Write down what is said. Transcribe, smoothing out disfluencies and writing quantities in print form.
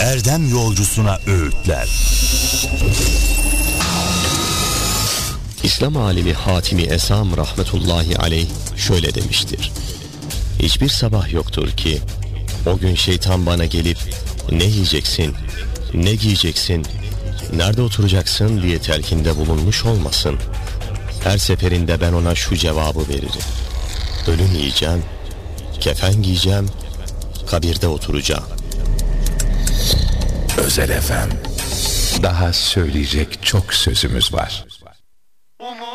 erdem yolcusuna öğütler. İslam alimi Hatimi Esam rahmetullahi aleyh şöyle demiştir: hiçbir sabah yoktur ki o gün şeytan bana gelip ne yiyeceksin, ne giyeceksin, nerede oturacaksın diye telkinde bulunmuş olmasın. Her seferinde ben ona şu cevabı veririm: ölüm yiyeceğim, kefen giyeceğim, kabirde oturacağım. Özel FM. Daha söyleyecek çok sözümüz var.